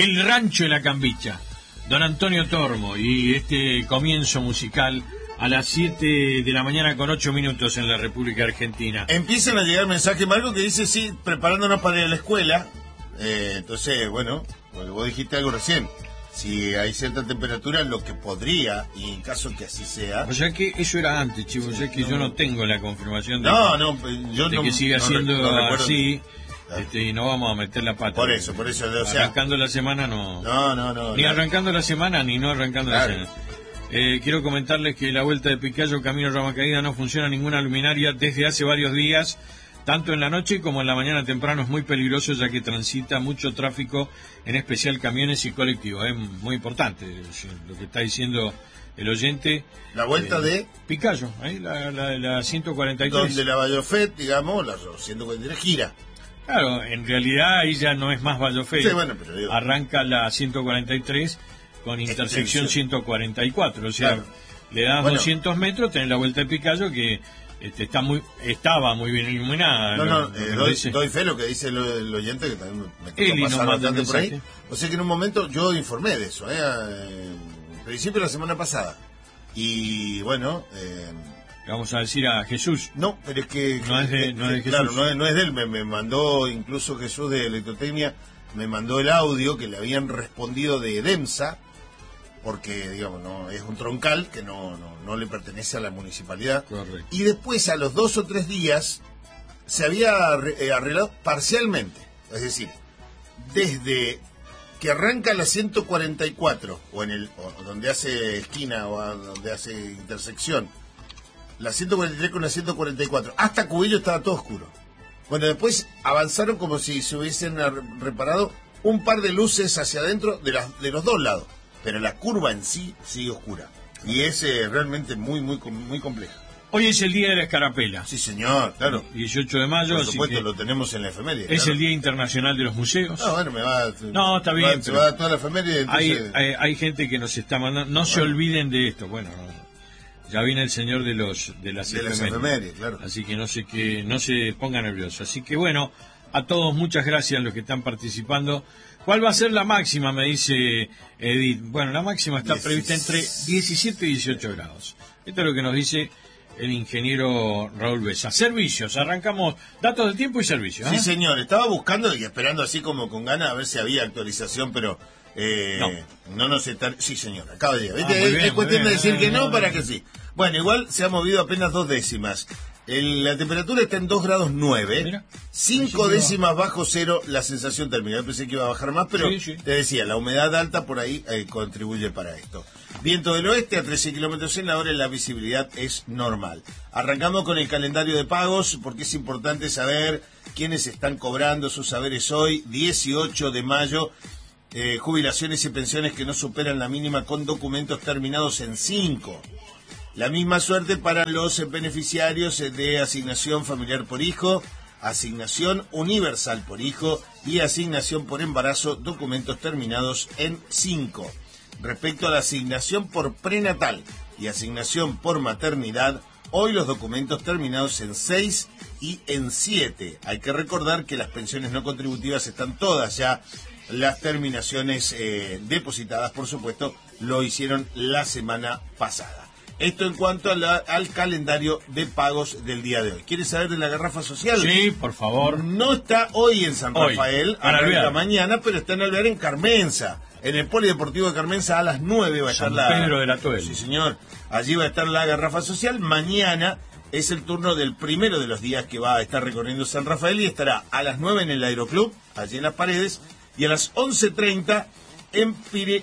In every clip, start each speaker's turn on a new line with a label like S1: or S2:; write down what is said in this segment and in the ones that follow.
S1: El Rancho de la Cambicha, don Antonio Tormo, y este comienzo musical a las 7 de la mañana con 8 minutos en la República Argentina.
S2: Empiezan a llegar mensajes, Marco, que dice, sí, preparándonos para ir a la escuela. Entonces, bueno, vos dijiste algo recién. Si hay cierta temperatura, lo que podría, y en caso que así sea...
S1: O sea que eso era antes, chivo, o sea que yo no tengo la confirmación de,
S2: yo
S1: de
S2: no,
S1: que siga siendo así, y no vamos a meter la pata.
S2: Por eso, o sea...
S1: Arrancando la semana no...
S2: No.
S1: Ni arrancando la semana, ni no arrancando la semana. Quiero comentarles que la vuelta de Picayo, Camino Rama Caída, no funciona ninguna luminaria desde hace varios días. Tanto en la noche como en la mañana temprano es muy peligroso, ya que transita mucho tráfico, en especial camiones y colectivos. Es muy importante lo que está diciendo el oyente.
S2: La vuelta de
S1: Picayo, la 143.
S2: Donde la Vallofet, digamos, la 143 gira.
S1: Claro, en realidad ahí ya no es más Vallofet.
S2: Sí, bueno, pero digo,
S1: arranca la 143 con intersección 144. O sea, claro, le das 200 metros, tenés la vuelta de Picayo que... estaba muy bien iluminada.
S2: Doy fe lo que dice el oyente, que también me tocó pasar bastante por ahí. O sea que en un momento yo informé de eso, en principio de la semana pasada. Y bueno...
S1: vamos a decir a Jesús.
S2: No, pero es que...
S1: No es de Jesús.
S2: Claro, no es de él. Me mandó, incluso Jesús de Electrotecnia, me mandó el audio que le habían respondido de EDEMSA, porque, digamos, no es un troncal que no le pertenece a la municipalidad.
S1: Correcto.
S2: Y después, a los 2 o 3 días, se había arreglado parcialmente. Es decir, desde que arranca la 144, o donde hace esquina, o donde hace intersección, la 143 con la 144, hasta Cubillo estaba todo oscuro. Bueno, después avanzaron como si se hubiesen reparado un par de luces hacia adentro de los dos lados. Pero la curva en sí sigue oscura. Y es realmente muy compleja.
S1: Hoy es el Día de la Escarapela.
S2: Sí, señor, claro.
S1: 18 de mayo.
S2: Por supuesto, lo tenemos en la efeméride.
S1: Es el Día Internacional de los Museos.
S2: No, bueno,
S1: No, está bien.
S2: Se va a dar toda la efeméride. Entonces...
S1: Hay gente que nos está mandando... No se olviden de esto. Bueno, ya viene el señor de las efemérides,
S2: claro.
S1: Así que no se pongan nerviosos. Así que bueno, a todos muchas gracias los que están participando. ¿Cuál va a ser la máxima? Me dice Edith. Bueno, la máxima está prevista entre 17 y 18 grados. Esto es lo que nos dice el ingeniero Raúl Besa. Servicios, arrancamos datos del tiempo y servicios.
S2: Sí, señor, estaba buscando y esperando así como con ganas a ver si había actualización, pero no nos está... Sí, señor, acaba de llegar. Es cuestión de decir que no para que sí. Bueno, igual se ha movido apenas 2 décimas. La temperatura está en 2 grados 9, mira, 5 décimas bajo cero la sensación térmica. Yo pensé que iba a bajar más, pero sí. Te decía, la humedad alta por ahí contribuye para esto. Viento del oeste a 13 kilómetros en la hora y la visibilidad es normal. Arrancamos con el calendario de pagos porque es importante saber quiénes están cobrando sus saberes hoy, 18 de mayo. Jubilaciones y pensiones que no superan la mínima con documentos terminados en 5. La misma suerte para los beneficiarios de asignación familiar por hijo, asignación universal por hijo y asignación por embarazo, documentos terminados en 5. Respecto a la asignación por prenatal y asignación por maternidad, hoy los documentos terminados en 6 y en 7. Hay que recordar que las pensiones no contributivas están todas ya, las terminaciones depositadas, por supuesto, lo hicieron la semana pasada. Esto en cuanto al calendario de pagos del día de hoy. ¿Quieres saber de la garrafa social?
S1: Sí, por favor.
S2: No está hoy en San Rafael, a la mañana, pero está en Alvear, en Carmenza. En el Polideportivo de Carmenza a las 9 va a estar
S1: San Pedro de la Tuel.
S2: Sí, señor. Allí va a estar la garrafa social. Mañana es el turno del primero de los días que va a estar recorriendo San Rafael y estará a las 9 en el Aeroclub, allí en Las Paredes, y a las 11:30 en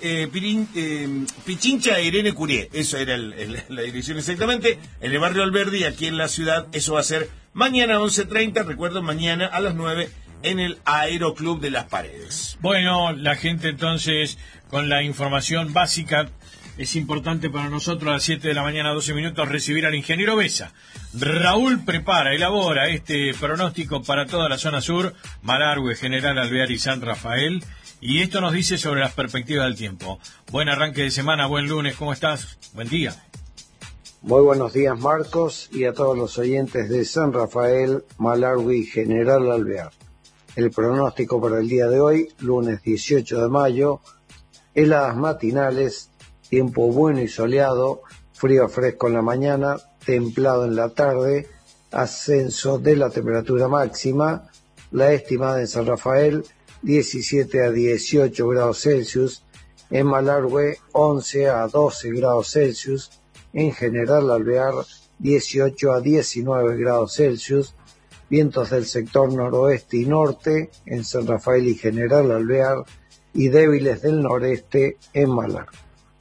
S2: Pichincha Irene Curié. Eso era la dirección exactamente, en el barrio Alberdi, aquí en la ciudad. Eso va a ser mañana a 11:30, recuerdo, mañana a las 9 en el Aeroclub de Las Paredes.
S1: Bueno, la gente entonces con la información básica. Es importante para nosotros a las 7 de la mañana, 12 minutos, recibir al ingeniero Besa. Raúl elabora este pronóstico para toda la zona sur, Malargüe, General Alvear y San Rafael. Y esto nos dice sobre las perspectivas del tiempo. Buen arranque de semana, buen lunes, ¿cómo estás? Buen día.
S3: Muy buenos días, Marcos, y a todos los oyentes de San Rafael, Malargüe y General Alvear. El pronóstico para el día de hoy, lunes 18 de mayo, heladas matinales, tiempo bueno y soleado, frío fresco en la mañana, templado en la tarde, ascenso de la temperatura máxima, la estimada en San Rafael 17 a 18 grados Celsius, en Malargüe 11 a 12 grados Celsius, en General Alvear 18 a 19 grados Celsius, vientos del sector noroeste y norte en San Rafael y General Alvear y débiles del noreste en Malargüe.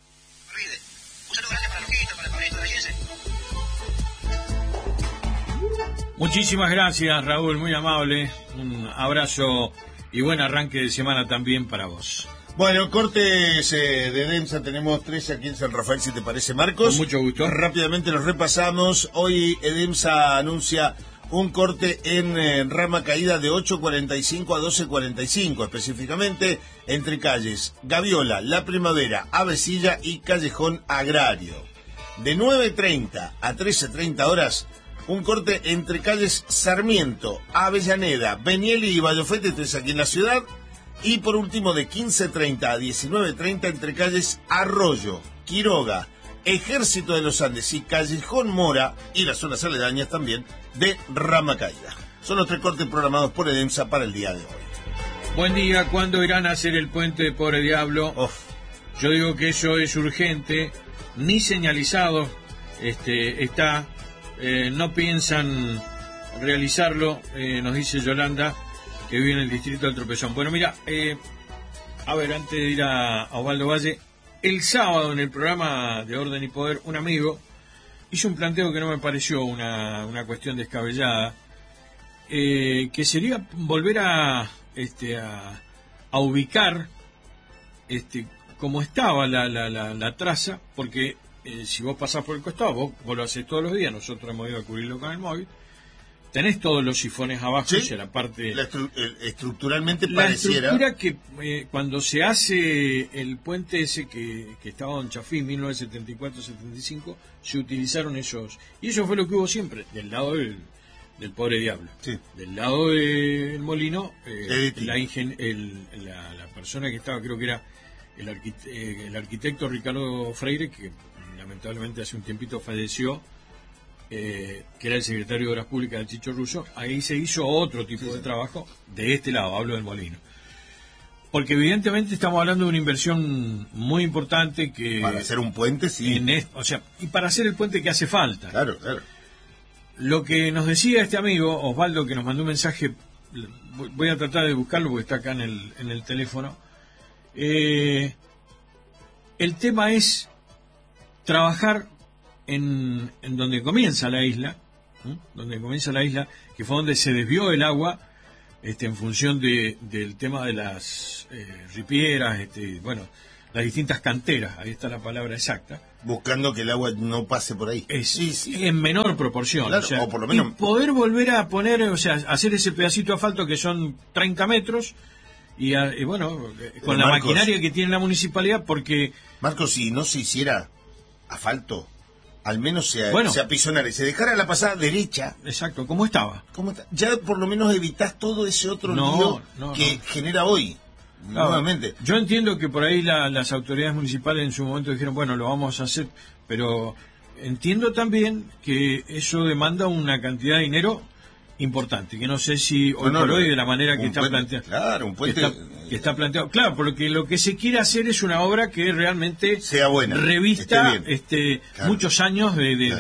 S1: Muchísimas gracias, Raúl, muy amable. Un abrazo y buen arranque de semana también para vos.
S2: Bueno, cortes de EDEMSA, tenemos 13 aquí en San Rafael, si te parece, Marcos.
S1: Con mucho gusto.
S2: Rápidamente los repasamos. Hoy EDEMSA anuncia un corte en rama caída de 8.45 a 12.45, específicamente entre calles Gaviola, La Primavera, Avesilla y Callejón Agrario. De 9.30 a 13.30 horas, un corte entre calles Sarmiento, Avellaneda, Benieli y Vallofete, esto es aquí en la ciudad. Y por último, de 15.30 a 19.30 entre calles Arroyo, Quiroga, Ejército de los Andes y Callejón Mora y las zonas aledañas también de rama caída. Son los 3 cortes programados por EDEMSA para el día de hoy.
S1: Buen día. ¿Cuándo irán a hacer el puente de Pobre Diablo? Yo digo que eso es urgente, ni señalizado está, no piensan realizarlo, nos dice Yolanda, que vive en el distrito del Tropezón. Bueno, mira, a ver, antes de ir a Osvaldo Valle, el sábado en el programa de Orden y Poder, un amigo hizo un planteo que no me pareció una cuestión descabellada, que sería volver a ubicar como estaba la traza, porque si vos pasás por el costado, vos lo haces todos los días, nosotros hemos ido a cubrirlo con el móvil, tenés todos los sifones abajo,
S2: ¿sí?
S1: O sea, la parte...
S2: estructuralmente
S1: la
S2: pareciera...
S1: estructura que cuando se hace el puente ese que estaba en Chafí, 1974-75, se utilizaron esos... Y eso fue lo que hubo siempre, del lado del Pobre Diablo.
S2: Sí.
S1: Del lado del molino, la persona que estaba, creo que era el arquitecto Ricardo Freire, que lamentablemente hace un tiempito falleció, que era el secretario de Obras Públicas del Chicho Russo. Ahí se hizo otro tipo de trabajo de este lado, hablo del molino, porque evidentemente estamos hablando de una inversión muy importante que
S2: para hacer un puente, sí,
S1: y para hacer el puente que hace falta.
S2: Claro.
S1: Lo que nos decía este amigo Osvaldo, que nos mandó un mensaje, voy a tratar de buscarlo porque está acá en el teléfono, el tema es trabajar en donde comienza la isla, que fue donde se desvió el agua, en función del tema de las ripieras, las distintas canteras, ahí está la palabra exacta.
S2: Buscando que el agua no pase por ahí.
S1: Sí. En menor proporción.
S2: Claro, o por lo menos...
S1: Y poder volver a poner, hacer ese pedacito de asfalto que son 30 metros, y con la maquinaria que tiene la municipalidad, porque...
S2: Marcos, si no se hiciera asfalto, al menos se apisonara y se dejara la pasada derecha.
S1: Exacto, ¿cómo estaba?
S2: Ya por lo menos evitás todo ese otro lío que genera hoy.
S1: Claro,
S2: nuevamente.
S1: Yo entiendo que por ahí las autoridades municipales en su momento dijeron, bueno, lo vamos a hacer, pero entiendo también que eso demanda una cantidad de dinero importante, que no sé si hoy por hoy, de la manera que está planteado. Claro, un puente... Que está planteado. Claro, porque lo que se quiere hacer es una obra que realmente
S2: sea buena,
S1: revista
S2: claro,
S1: muchos años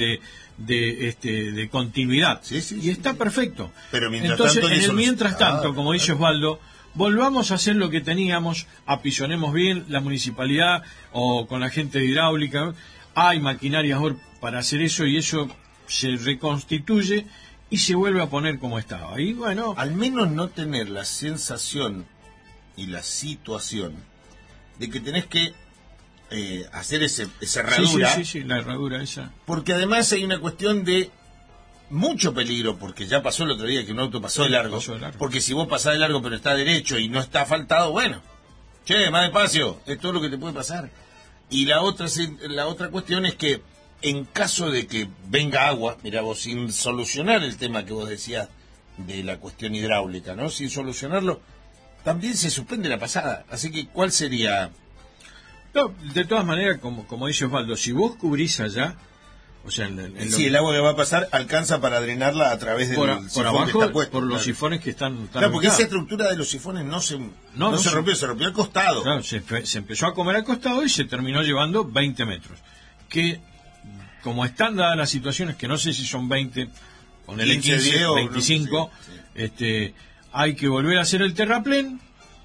S1: de continuidad.
S2: Sí,
S1: y está perfecto.
S2: Pero
S1: mientras tanto, como dice Osvaldo, volvamos a hacer lo que teníamos, apisonemos bien la municipalidad o con la gente de hidráulica. Hay maquinarias para hacer eso y eso se reconstituye y se vuelve a poner como estaba. Y bueno,
S2: al menos no tener la sensación y la situación de que tenés que hacer esa herradura.
S1: Sí, la herradura esa.
S2: Porque además hay una cuestión de mucho peligro, porque ya pasó el otro día que un auto pasó de largo. Porque si vos pasás de largo pero está derecho y no está asfaltado, bueno, más despacio, es todo lo que te puede pasar. Y la otra cuestión es que en caso de que venga agua, mira vos, sin solucionar el tema que vos decías de la cuestión hidráulica, ¿no? Sin solucionarlo, también se suspende la pasada. Así que, ¿cuál sería?
S1: No, de todas maneras, como dice Osvaldo, si vos cubrís allá, o sea,
S2: sí, el agua que va a pasar alcanza para drenarla a través del
S1: por
S2: sifón
S1: abajo,
S2: que está puesto,
S1: por los
S2: claro.
S1: sifones que están
S2: Claro, porque esa estructura de los sifones no se rompió, se rompió al costado.
S1: Claro, se empezó a comer al costado y se terminó llevando 20 metros. Que, como están dadas las situaciones, que no sé si son 20, ponele 15 o 25, no sé, sí. Hay que volver a hacer el terraplén,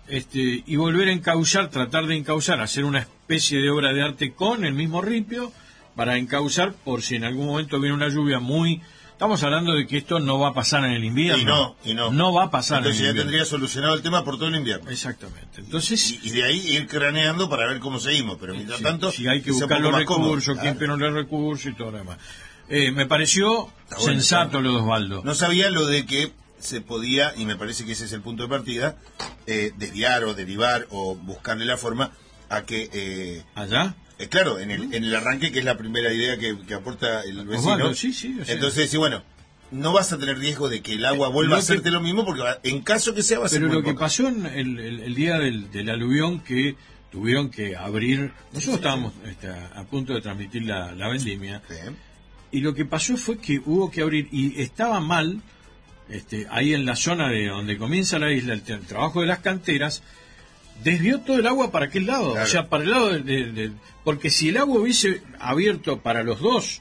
S1: y volver a encauzar, tratar de encauzar, hacer una especie de obra de arte con el mismo ripio, para encauzar por si en algún momento viene una lluvia muy... Estamos hablando de que esto no va a pasar en el invierno.
S2: Y no.
S1: No va a pasar en el invierno.
S2: Entonces ya tendría solucionado el tema por todo el invierno.
S1: Exactamente. Entonces...
S2: Y de ahí ir craneando para ver cómo seguimos. Pero mientras tanto...
S1: Si hay que buscar los recursos, quién pone los recursos y todo lo demás. Me pareció sensato lo de Osvaldo.
S2: No sabía lo de que se podía, y me parece que ese es el punto de partida, desviar o derivar o buscarle la forma a que...
S1: ¿Allá?
S2: Claro, en el arranque, que es la primera idea que aporta el vecino.
S1: Osvaldo, sí, o sea,
S2: entonces, sí, bueno, no vas a tener riesgo de que el agua vuelva a hacerte lo mismo, porque en caso que sea va a ser
S1: pero
S2: muy
S1: lo que
S2: poco.
S1: pasó en el día del aluvión, que tuvieron que abrir... Nosotros estábamos a punto de transmitir la vendimia, y lo que pasó fue que hubo que abrir, y estaba mal, ahí en la zona de donde comienza la isla, el trabajo de las canteras, desvió todo el agua para aquel lado, claro. O sea, para el lado porque si el agua hubiese abierto para los dos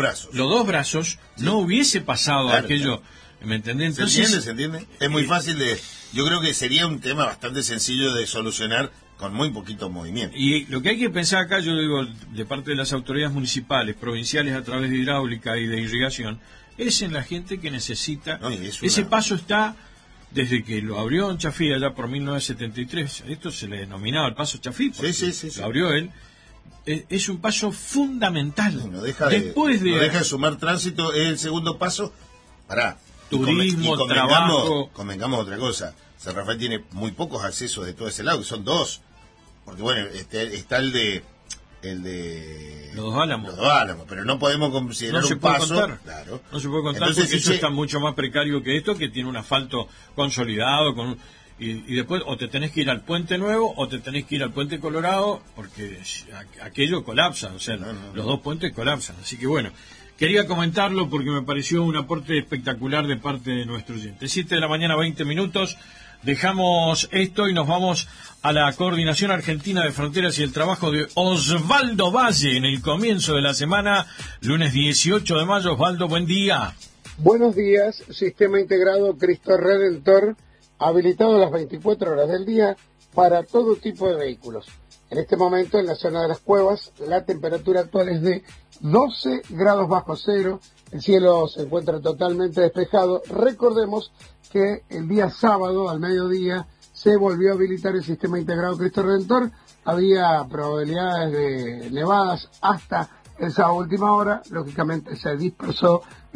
S1: brazos, no hubiese pasado aquello, claro. ¿Me entendés? Entonces,
S2: ¿Se entiende? Es muy fácil yo creo que sería un tema bastante sencillo de solucionar con muy poquito movimiento.
S1: Y lo que hay que pensar acá, yo digo, de parte de las autoridades municipales, provinciales, a través de hidráulica y de irrigación, es en la gente que necesita. Ese paso está desde que lo abrió en Chafí allá por 1973. Esto se le denominaba el paso Chafí,
S2: sí.
S1: Lo abrió él. Es un paso fundamental.
S2: No deja de sumar tránsito, es el segundo paso.
S1: Turismo, trabajo.
S2: Convengamos otra cosa. San Rafael tiene muy pocos accesos de todo ese lado, son dos. Porque bueno, está el de
S1: Los Dos Álamos,
S2: pero no podemos considerar un paso. Claro.
S1: No se puede contar. Entonces, porque eso está mucho más precario que esto, que tiene un asfalto consolidado y después o te tenés que ir al Puente Nuevo o te tenés que ir al Puente Colorado, porque aquello colapsa, o sea, los dos puentes colapsan. Así que bueno, quería comentarlo porque me pareció un aporte espectacular de parte de nuestro oyente. 7 de la mañana, 20 minutos. Dejamos esto y nos vamos a la Coordinación Argentina de Fronteras y el trabajo de Osvaldo Valle en el comienzo de la semana, lunes 18 de mayo. Osvaldo, buen día.
S4: Buenos días. Sistema integrado Cristo Redentor, habilitado las 24 horas del día para todo tipo de vehículos. En este momento, en la zona de las Cuevas, la temperatura actual es de 12 grados bajo cero. El cielo se encuentra totalmente despejado. Recordemos que el día sábado, al mediodía, se volvió a habilitar el sistema integrado Cristo Redentor. Había probabilidades de nevadas hasta esa última hora. Lógicamente se dispersó